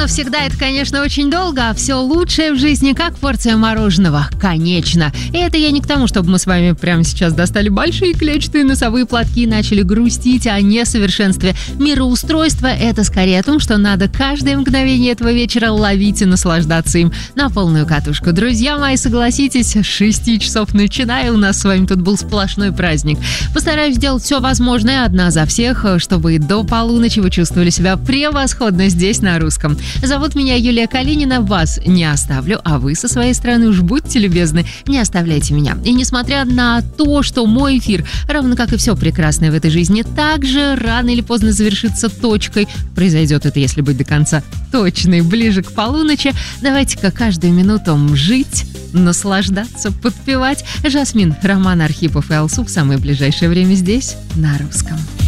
всегда это, конечно, очень долго, а все лучшее в жизни как порция мороженого. Конечно. И это я не к тому, чтобы мы с вами прямо сейчас достали большие клетчатые носовые платки и начали грустить о несовершенстве мироустройства. Это скорее о том, что надо каждое мгновение этого вечера ловить и наслаждаться им на полную катушку. Друзья мои, согласитесь, с 6 часов начиная, у нас с вами тут был сплошной праздник. Постараюсь сделать все возможное одна за всех, чтобы до полуночи вы чувствовали себя превосходно здесь, на русском. Зовут меня Юлия Калинина, вас не оставлю, а вы со своей стороны уж будьте любезны, не оставляйте меня. И несмотря на то, что мой эфир, равно как и все прекрасное в этой жизни, также рано или поздно завершится точкой, произойдет это, если быть до конца точной, ближе к полуночи, давайте-ка каждую минуту жить, наслаждаться, подпевать. Жасмин, Роман Архипов и Алсу в самое ближайшее время здесь, на русском.